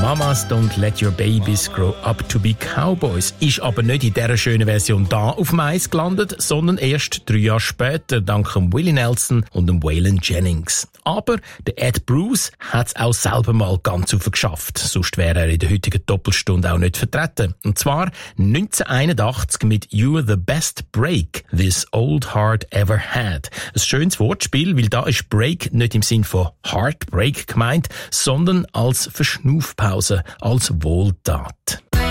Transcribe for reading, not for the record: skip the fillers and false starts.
Mamas Don't Let Your Babies Grow Up to Be Cowboys ist aber nicht in dieser schönen Version da auf dem Eis gelandet, sondern erst 3 Jahre später dank dem Willie Nelson und dem Waylon Jennings. Aber der Ed Bruce hat es auch selber mal ganz geschafft, sonst wäre er in der heutigen Doppelstunde auch nicht vertreten. Und zwar 1981 mit You're the Best Break This Old Heart Ever Had. Ein schönes Wortspiel, weil da ist Break nicht im Sinn von Heartbreak gemeint, sondern als Verschnaufpause, als Wohltat.